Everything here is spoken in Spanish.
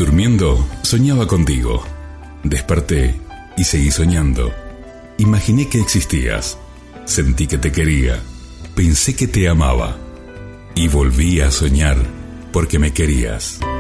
Durmiendo, soñaba contigo. Desperté y seguí soñando. Imaginé que existías. Sentí que te quería. Pensé que te amaba. Y volví a soñar porque me querías.